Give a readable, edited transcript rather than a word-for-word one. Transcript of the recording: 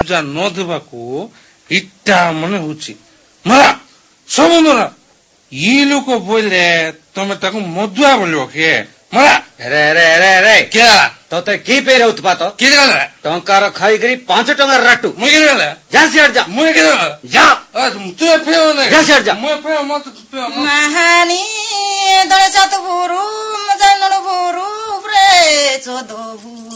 ପୂଜା ନ ଦେବାକୁ ଇଟା ମନେ ହଉଛି ମରା ସବୁ ମରା ଇ ଲୋକ ବୋଇଲେ ତମେ ତାକୁ ମଦୁଆ ବୋଲିବ କିଏ ମରା रे रे रे रे କିଏ तोते की पे रे उत्पात କିଏ ଗଲା टंकार खाईकरी 5 टंका रट्टू ମୁଁ କିଏ ଗଲା जा सियाड़ जा ମୁଁ କିଏ ଗଲା जा ତୁ ଫେର ନା जा सियाड़ जा ମୁଁ ଫେର ମତ महानी दळे सात भोरू मजाय नड भोरू रे चोदो